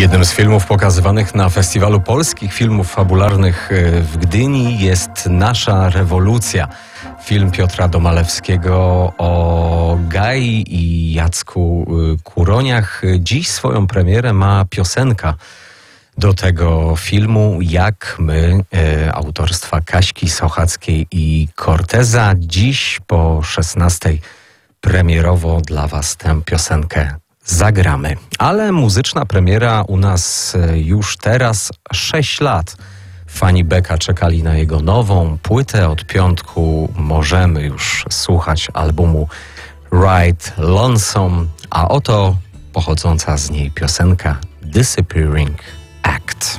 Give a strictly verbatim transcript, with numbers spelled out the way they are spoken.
Jednym z filmów pokazywanych na Festiwalu Polskich Filmów Fabularnych w Gdyni jest Nasza rewolucja. Film Piotra Domalewskiego o Gai i Jacku Kuroniach. Dziś swoją premierę ma piosenka do tego filmu Jak my, e, autorstwa Kaśki Sochackiej i Corteza. Dziś po szesnastej premierowo dla Was tę piosenkę zagramy. Ale muzyczna premiera u nas już teraz sześć lat. Fani Beka czekali na jego nową płytę. Od piątku możemy już słuchać albumu Ride Lonesome, a oto pochodząca z niej piosenka Disappearing Act.